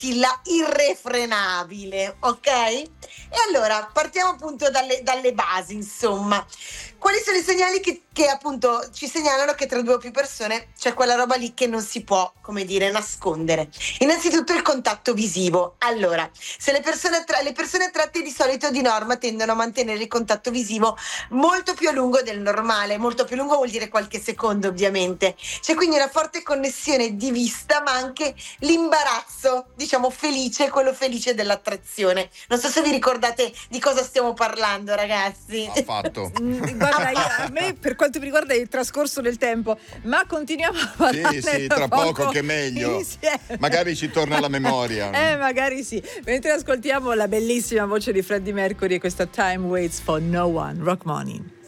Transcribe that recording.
la irrefrenabile, ok? E allora partiamo appunto dalle basi, insomma. Quali sono i segnali che appunto ci segnalano che tra due o più persone c'è quella roba lì che non si può, come dire, nascondere? Innanzitutto il contatto visivo. Allora, se le persone tratte di solito di norma tendono a mantenere il contatto visivo molto più a lungo del normale, molto più lungo vuol dire qualche secondo ovviamente. C'è quindi una forte connessione di vista, ma anche l'imbarazzo, diciamo felice, quello felice dell'attrazione. Non so se vi ricordate di cosa stiamo parlando, ragazzi. Affatto. Guarda, a me per quanto mi riguarda è il trascorso del tempo, ma continuiamo a parlare. Sì, tra poco che meglio. Insieme. Magari ci torna alla memoria. Magari sì. Mentre ascoltiamo la bellissima voce di Freddie Mercury e questa Time Waits for No One, Rock Money.